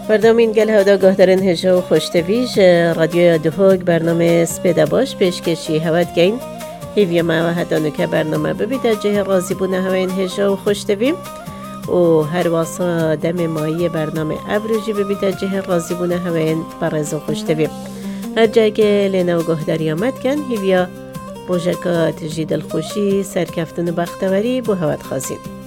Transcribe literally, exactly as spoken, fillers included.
برنامه این گل هدا گهدارن هجا و خوشتویج رادیو دهوگ برنامه سپیده باش پیشکشی هوت گین هیوی ما و هدانو که برنامه ببیده جه رازی بونه هوین هجا و خوشتویم و هر واسا دم مایی برنامه ابروجی ببیده جه رازی بونه هوین برز و خوشتویم هر جاگه لینا و گهداری آمد کن هیویا روژکات جیدل خوشی سرکفتن و بختوری بو هوت خازین